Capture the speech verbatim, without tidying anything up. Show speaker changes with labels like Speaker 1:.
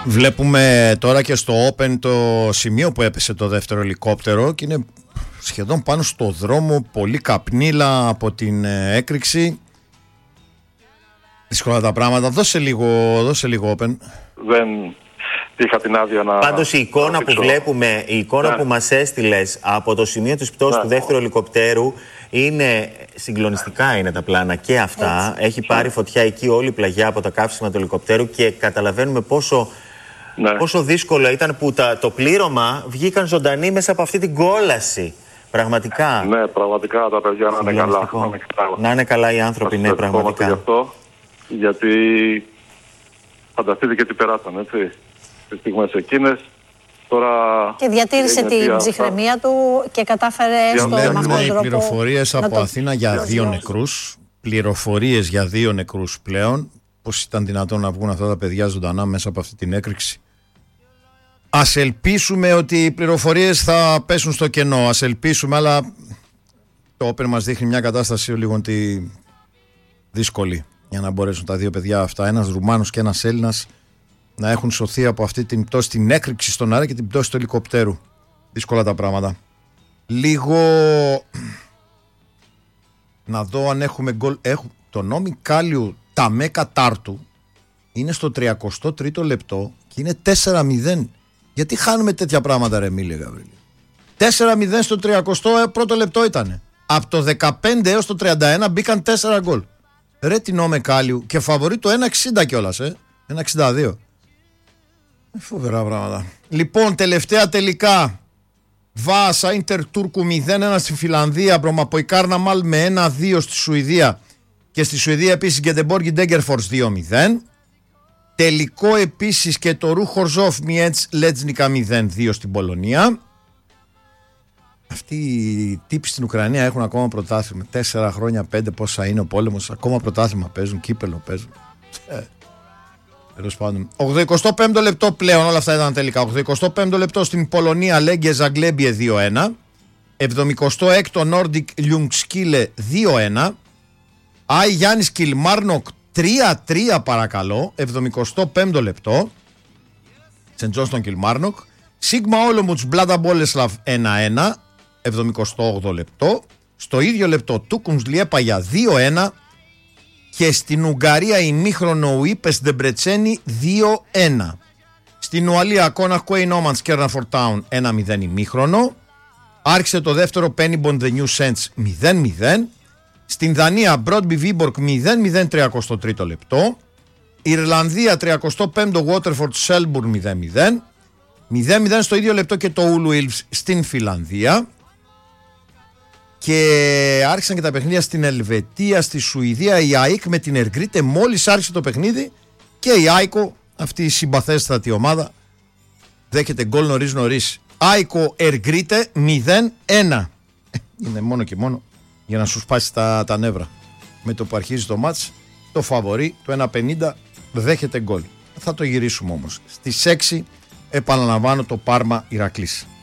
Speaker 1: Βλέπουμε τώρα και στο Open το σημείο που έπεσε το δεύτερο ελικόπτερο και είναι σχεδόν πάνω στο δρόμο, πολύ καπνίλα από την έκρηξη. Δύσκολα τα πράγματα. Δώσε λίγο, δώσε λίγο Open.
Speaker 2: Δεν είχα την άδεια να...
Speaker 3: Πάντως η εικόνα που βλέπουμε, η εικόνα ναι. που μας έστειλες από το σημείο της πτώσης ναι. του δεύτερου ελικοπτέρου είναι συγκλονιστικά, είναι τα πλάνα και αυτά. Έτσι. Έχει πάρει φωτιά εκεί όλη η πλαγιά από τα καύσιμα του ελικοπτέρου και καταλαβαίνουμε πόσο, ναι. πόσο δύσκολο ήταν που τα, το πλήρωμα βγήκαν ζωντανοί μέσα από αυτή την κόλαση. Πραγματικά.
Speaker 2: Ναι, πραγματικά τα παιδιά να είναι καλά. Να είναι καλά,
Speaker 3: να είναι καλά οι άνθρωποι, ναι, πραγματικά.
Speaker 2: Γι' αυτό, γιατί φανταστείτε και τι περάσαν, έτσι. Τις στιγμές εκείνες. Τώρα
Speaker 4: και διατήρησε την ψυχραιμία του και κατάφερε στο μαχό
Speaker 1: τρόπο. Οι πληροφορίες από το... Αθήνα για το... δύο νεκρούς. Πληροφορίες για δύο νεκρούς πλέον. Πώς ήταν δυνατόν να βγουν αυτά τα παιδιά ζωντανά μέσα από αυτή την έκρηξη. Ας ελπίσουμε ότι οι πληροφορίες θα πέσουν στο κενό. Ας ελπίσουμε, αλλά το Open μας δείχνει μια κατάσταση λίγο δύσκολη για να μπορέσουν τα δύο παιδιά αυτά, ένας Ρουμάνος και ένας Έλληνας, να έχουν σωθεί από αυτή την πτώση, την έκρηξη στον αέρα και την πτώση του ελικοπτέρου. Δύσκολα τα πράγματα. Λίγο να δω αν έχουμε γκολ. Έχουμε... Το Νόμι Κάλιου Ταμέ Κατάρτου είναι στο τριακοστό τρίτο λεπτό και είναι τέσσερα μηδέν. Γιατί χάνουμε τέτοια πράγματα, ρε Μίλη Γαβρίλη? τέσσερα μηδέν στο τριακοστό πρώτο λεπτό ήτανε. Από το δεκαπέντε έως το τριάντα ένα μπήκαν τέσσερα γκολ. Ρε την Νόμι Κάλιου και φαβορεί το ένα εξήντα κιόλας, ε. ένα εξήντα δύο. Φοβερά πράγματα. Λοιπόν, τελευταία τελικά. Βάσα Ίντερ Τούρκου μηδέν ένα στη Φιλανδία. Μπρομαποϊκάρναμαλ με ένα δύο στη Σουηδία. Και στη Σουηδία επίσης Γκετεμπόργι Ντέγκερφορς δύο μηδέν. Τελικό επίσης και το Ρούχορζόφ Μιέτς Λέτζνικα μηδέν δύο στην Πολωνία. Αυτοί οι τύποι στην Ουκρανία έχουν ακόμα πρωτάθλημα. Τέσσερα χρόνια, πέντε πόσα είναι ο πόλεμος. Ακόμα πρωτάθλημα παίζουν, κύπελο παίζουν. Τέλος πάντων. ογδοηκοστό πέμπτο λεπτό πλέον, όλα αυτά ήταν τελικά. ογδοηκοστό πέμπτο λεπτό στην Πολωνία, Λέγκε Ζαγκλέμπιε δύο ένα. εβδομηκοστό έκτο Νόρντικ Λιουνγκσκίλε δύο ένα. Άι Γιάννης Κιλμάρνοκ τρία τρία παρακαλώ. εβδομηκοστό πέμπτο λεπτό. Σεντ Τζόνστον Κιλμάρνοκ. Σίγμα Όλομουτς Μπλάντα Μπόλεσλαβ ένα ένα. εβδομηκοστό όγδοο λεπτό. Στο ίδιο λεπτό Τούκουμς Λιέπαγια δύο ένα. Και στην Ουγγαρία ημίχρονο Ουίπες Ντεμπρετσένι δύο ένα. Στην Ουαλία Κόναχ Κουέιν Όμαντς Κέρναφορ Τάουν ένα μηδέν ημίχρονο. Άρχισε το δεύτερο Πένιμπον The New Saints μηδέν μηδέν. Στην Δανία Μπρόντμπι Βίμπορκ μηδέν μηδέν τριακοστό τρίτο λεπτό. Ιρλανδία τριακοστό πέμπτο Waterford Selburn μηδέν μηδέν. μηδέν μηδέν στο ίδιο λεπτό και το Ούλουιλς στην Φιλανδία. Και άρχισαν και τα παιχνίδια στην Ελβετία, στη Σουηδία. Η ΑΕΚ με την Εργρίτε μόλις άρχισε το παιχνίδι και η Άικο, αυτή η συμπαθέστατη ομάδα, δέχεται γκολ νωρίς νωρίς. Άικο Εργρίτε μηδέν ένα. Είναι μόνο και μόνο για να σου σπάσει τα, τα νεύρα. Με το που αρχίζει το μάτς, το φαβορί, το ένα πενήντα, δέχεται γκολ. Θα το γυρίσουμε όμως. Στις έξι επαναλαμβάνω το Πάρμα Ηρακλής.